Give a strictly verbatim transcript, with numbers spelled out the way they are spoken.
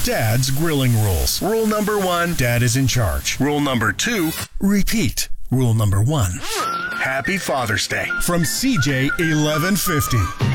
Dad's grilling rules. Rule number one, Dad is in charge. Rule number two, repeat. Rule number one. Happy Father's Day from C J eleven fifty.